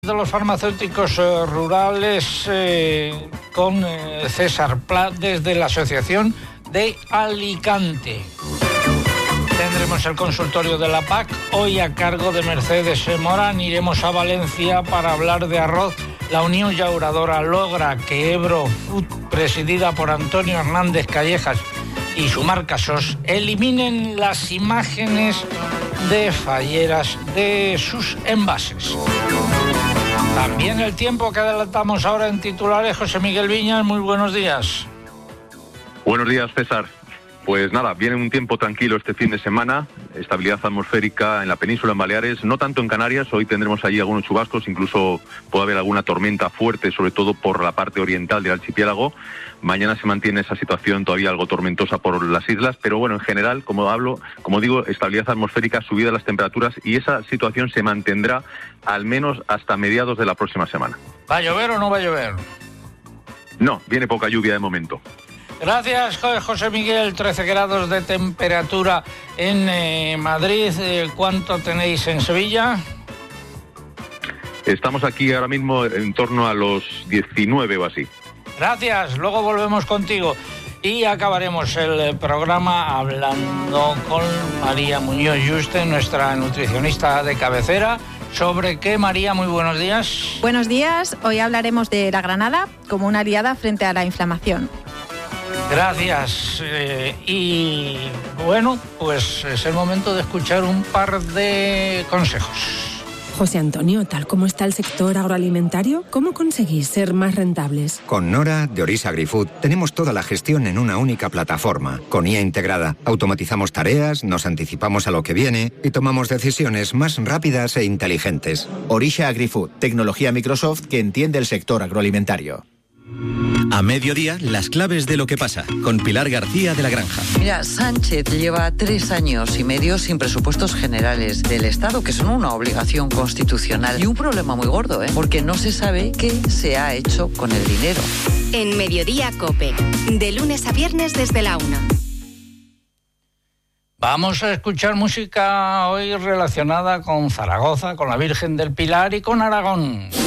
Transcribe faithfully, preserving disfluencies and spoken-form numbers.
De los farmacéuticos eh, rurales eh, con eh, César Pla desde la Asociación de Alicante. Tendremos el consultorio de la P A C hoy a cargo de Mercedes Morán. Iremos a Valencia para hablar de arroz. La Unión Llauradora logra que Ebro Food, presidida por Antonio Hernández Callejas y su marca S O S, eliminen las imágenes de falleras de sus envases. También el tiempo que adelantamos ahora en titulares. José Miguel Viñas, muy buenos días. Buenos días, César. Pues nada, viene un tiempo tranquilo este fin de semana, estabilidad atmosférica en la península, en Baleares, no tanto en Canarias. Hoy tendremos allí algunos chubascos, incluso puede haber alguna tormenta fuerte, sobre todo por la parte oriental del archipiélago. Mañana se mantiene esa situación todavía algo tormentosa por las islas, pero bueno, en general, como hablo, como digo, estabilidad atmosférica, subida de las temperaturas, y esa situación se mantendrá al menos hasta mediados de la próxima semana. ¿Va a llover o no va a llover? No, viene poca lluvia de momento. Gracias, José Miguel. trece grados de temperatura en eh, Madrid. ¿Cuánto tenéis en Sevilla? Estamos aquí ahora mismo en torno a los diecinueve o así. Gracias, luego volvemos contigo. Y acabaremos el programa hablando con María Muñoz Yuste, nuestra nutricionista de cabecera. ¿Sobre qué, María? Muy buenos días. Buenos días. Hoy hablaremos de la granada como una aliada frente a la inflamación. Gracias. Eh, y bueno, pues es el momento de escuchar un par de consejos. José Antonio, tal como está el sector agroalimentario, ¿cómo conseguís ser más rentables? Con Nora de Orisa Agrifood tenemos toda la gestión en una única plataforma. Con I A integrada, automatizamos tareas, nos anticipamos a lo que viene y tomamos decisiones más rápidas e inteligentes. Orisa Agrifood, tecnología Microsoft que entiende el sector agroalimentario. A mediodía, las claves de lo que pasa, con Pilar García de la Granja. Mira, Sánchez lleva tres años y medio sin presupuestos generales del Estado, que son una obligación constitucional y un problema muy gordo, ¿eh? Porque no se sabe qué se ha hecho con el dinero. En Mediodía COPE, de lunes a viernes desde la una. Vamos a escuchar música hoy relacionada con Zaragoza, con la Virgen del Pilar y con Aragón.